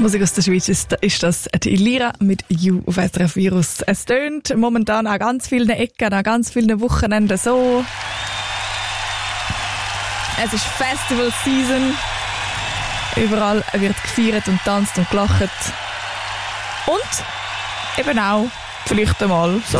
Musik aus der Schweiz ist das die Lira mit You auf SRF Virus. Es tönt momentan an ganz vielen Ecken, an ganz vielen Wochenenden so. Es ist Festival Season. Überall wird gefeiert und tanzt und gelacht. Und eben auch vielleicht einmal so.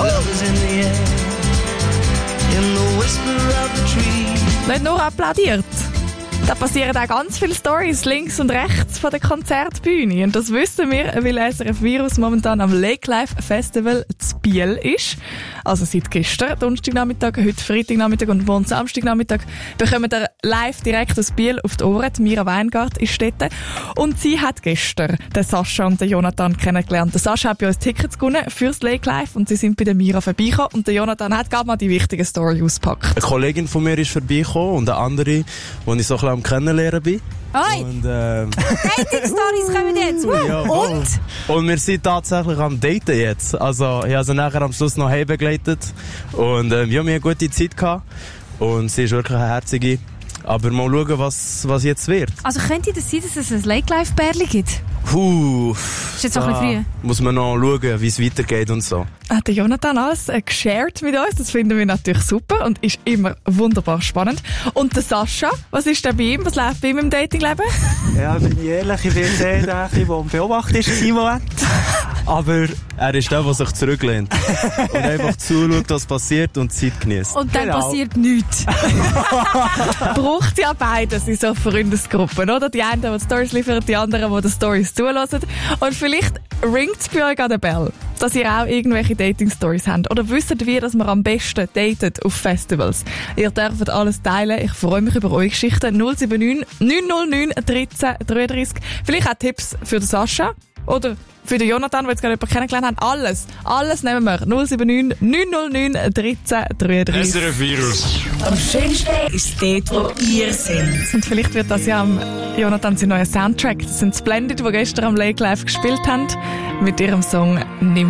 Nicht nur applaudiert. Da passieren auch ganz viele Stories links und rechts von der Konzertbühne. Und das wissen wir, weil SRF Virus momentan am Lake Life Festival zu Biel ist. Also seit gestern, Donnerstagnachmittag, heute Freitagnachmittag und morgen Samstagnachmittag bekommen wir live direkt aus Biel auf die Ohren. Die Mira Weingart ist dort. Und sie hat gestern den Sascha und den Jonathan kennengelernt. Der Sascha hat bei uns Tickets gewonnen fürs Lake Life und sie sind bei der Mira vorbeigekommen. Und der Jonathan hat gerade mal die wichtige Story ausgepackt. Eine Kollegin von mir ist vorbeigekommen und eine andere, die ich so ein bisschen am Kennenlernen bin. Oi! Dating-Stories kommen jetzt. Ja, und wir sind tatsächlich am Daten jetzt. Also ich habe sie nachher am Schluss noch heimbegleitet. Und ja, wir hatten eine gute Zeit gehabt. Und sie ist wirklich eine herzige. Aber mal schauen, was jetzt wird. Also könnte das sein, dass es ein Lake-Life-Bärli gibt? Ist jetzt auch ein bisschen früh. Muss man noch schauen, wie es weitergeht und so. Hat der Jonathan alles geshared mit uns. Das finden wir natürlich super und ist immer wunderbar spannend. Und der Sascha, was ist denn bei ihm? Was läuft bei ihm im Datingleben? Ja, bin ich ehrlich, ich bin der, der am Beobachten ist im Moment. Aber er ist der, der sich zurücklehnt und einfach zuschaut, was passiert und Zeit genießt. Und dann passiert nichts. Braucht ja beides in so Freundesgruppen, oder? Die einen, die Stories liefern, die anderen, die die Stories zulassen. Und vielleicht ringt es bei euch an der Bell, dass ihr auch irgendwelche Dating-Stories habt. Oder wisst wie, dass man am besten datet auf Festivals. Ihr dürft alles teilen. Ich freue mich über eure Geschichten. 079 909 13 33. Vielleicht auch Tipps für den Sascha. Oder für den Jonathan, der jetzt gerade jemanden kennengelernt hat. Alles nehmen wir. 079 909 13 33. SRF Virus. Am schönsten ist dort, wo ihr seid. Und vielleicht wird das ja am Jonathan sein neuer Soundtrack. Das sind Splendid, die gestern am Lake Live gespielt haben. Mit ihrem Song «Nimm